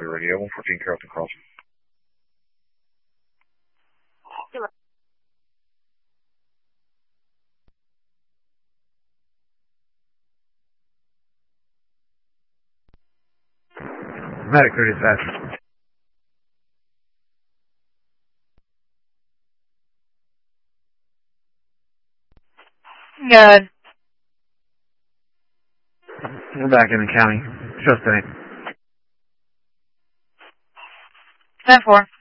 Authority Radio, 114 Carrollton Crossing. Medic 30 dispatch. Good. We're back in the county. Just today. 10-4.